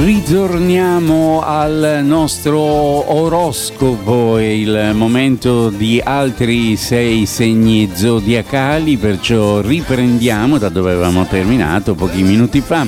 Ritorniamo al nostro oroscopo, è il momento di altri 6 segni zodiacali, perciò riprendiamo da dove avevamo terminato pochi minuti fa.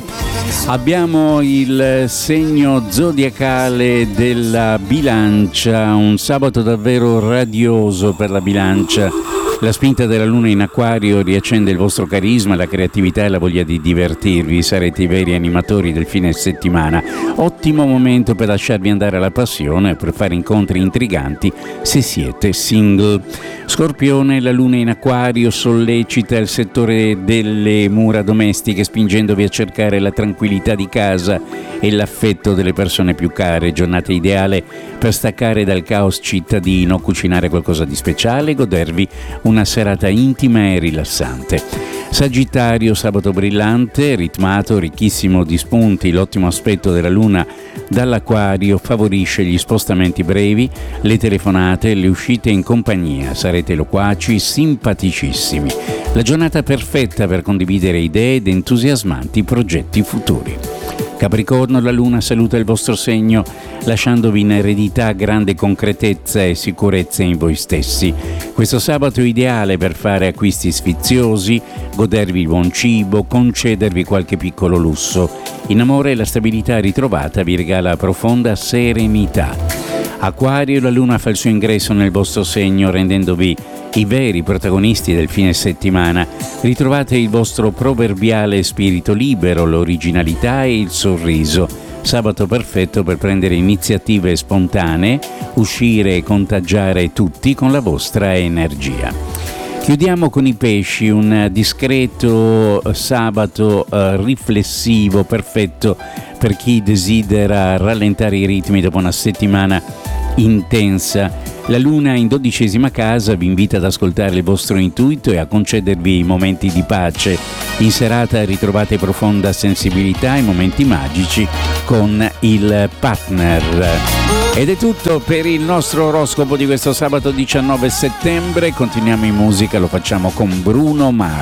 Abbiamo il segno zodiacale della Bilancia, un sabato davvero radioso per la Bilancia. La spinta della luna in Acquario riaccende il vostro carisma, la creatività e la voglia di divertirvi. Sarete i veri animatori del fine settimana. Ottimo momento per lasciarvi andare alla passione e per fare incontri intriganti se siete single. Scorpione, la luna in Acquario sollecita il settore delle mura domestiche, spingendovi a cercare la tranquillità di casa e l'affetto delle persone più care. Giornata ideale per staccare dal caos cittadino, cucinare qualcosa di speciale e godervi una serata intima e rilassante. Sagittario, sabato brillante, ritmato, ricchissimo di spunti. L'ottimo aspetto della luna dall'Acquario favorisce gli spostamenti brevi, le telefonate, le uscite in compagnia. Sarete loquaci, simpaticissimi. La giornata perfetta per condividere idee ed entusiasmanti progetti futuri. Capricorno, la luna saluta il vostro segno lasciandovi in eredità grande concretezza e sicurezza in voi stessi. Questo sabato è ideale per fare acquisti sfiziosi, godervi il buon cibo, concedervi qualche piccolo lusso. In amore la stabilità ritrovata vi regala profonda serenità. Acquario, la luna fa il suo ingresso nel vostro segno rendendovi i veri protagonisti del fine settimana. Ritrovate il vostro proverbiale spirito libero, l'originalità e il sorriso. Sabato perfetto per prendere iniziative spontanee, uscire e contagiare tutti con la vostra energia. Chiudiamo con i pesci, un discreto sabato riflessivo, perfetto per chi desidera rallentare i ritmi dopo una settimana intensa. La luna in 12ª casa vi invita ad ascoltare il vostro intuito e a concedervi momenti di pace. In serata ritrovate profonda sensibilità e momenti magici con il partner. Ed è tutto per il nostro oroscopo di questo sabato 19 settembre. Continuiamo in musica, lo facciamo con Bruno Mars.